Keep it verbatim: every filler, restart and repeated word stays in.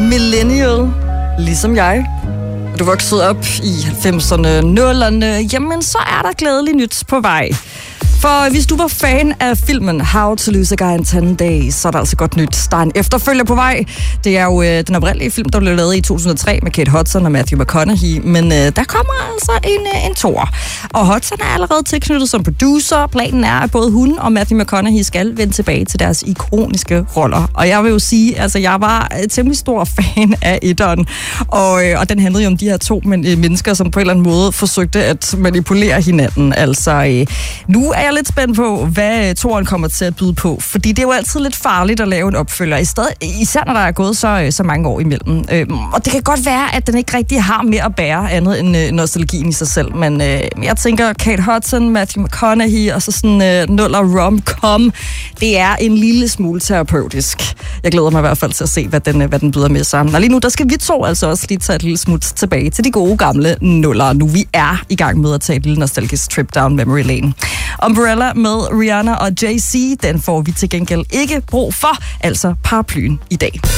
millennial, ligesom jeg, og du voksede op i halvfemserne, nullerne, jamen så er der glædelig nyt på vej. For hvis du var fan af filmen How to Lose a Guy in ten days, så er der altså godt nyt. Der er en efterfølger på vej. Det er jo øh, den oprindelige film, der blev lavet i to tusind og tre med Kate Hudson og Matthew McConaughey. Men øh, der kommer altså en, øh, en toer. Og Hudson er allerede tilknyttet som producer. Planen er, at både hun og Matthew McConaughey skal vende tilbage til deres ikoniske roller. Og jeg vil jo sige, altså jeg var temmelig stor fan af etteren. Og, øh, og den handlede jo om de her to men, øh, mennesker, som på en eller anden måde forsøgte at manipulere hinanden. Altså øh, nu er jeg lidt spændt på, hvad toren kommer til at byde på, fordi det er jo altid lidt farligt at lave en opfølger, i stedet, især når der er gået så, så mange år imellem. Øhm, og det kan godt være, at den ikke rigtig har mere at bære andet end øh, nostalgien i sig selv, men øh, jeg tænker Kate Hudson, Matthew McConaughey og så sådan øh, nuller rom-com, det er en lille smule terapeutisk. Jeg glæder mig i hvert fald til at se, hvad den, hvad den byder med sig. Og lige nu, der skal vi to altså også lige tage et lille smut tilbage til de gode gamle nuller, nu vi er i gang med at tage et lille nostalgisk trip down memory lane. Umbrella med Rihanna og Jay-Z, den får vi til gengæld ikke brug for, altså paraplyen i dag.